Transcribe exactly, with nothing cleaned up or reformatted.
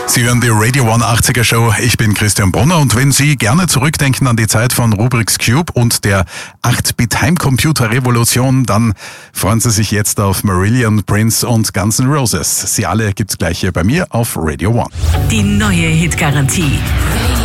Sie hören die Radio One achtziger Show. Ich bin Christian Brunner und wenn Sie gerne zurückdenken an die Zeit von Rubik's Cube und der acht-Bit Heimcomputer-Revolution, dann freuen Sie sich jetzt auf Marillion, Prince und Guns N' Roses. Sie alle gibt's gleich hier bei mir auf Radio One. Die neue Hitgarantie.